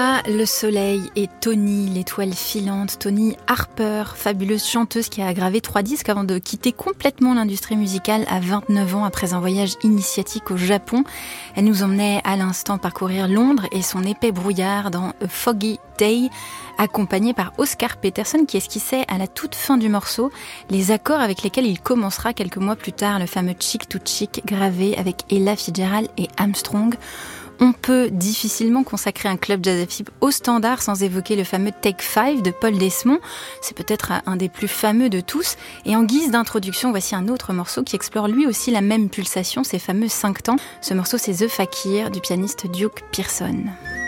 Le soleil et Toni, l'étoile filante. Toni Harper, fabuleuse chanteuse qui a gravé 3 disques avant de quitter complètement l'industrie musicale à 29 ans après un voyage initiatique au Japon. Elle nous emmenait à l'instant parcourir Londres et son épais brouillard dans A Foggy Day, accompagnée par Oscar Peterson qui esquissait à la toute fin du morceau les accords avec lesquels il commencera quelques mois plus tard le fameux Chick to Chick gravé avec Ella Fitzgerald et Armstrong. On peut difficilement consacrer un club jazz FM au standard sans évoquer le fameux Take 5 de Paul Desmond. C'est peut-être un des plus fameux de tous. Et en guise d'introduction, voici un autre morceau qui explore lui aussi la même pulsation, ces fameux 5 temps. Ce morceau, c'est The Fakir du pianiste Duke Pearson.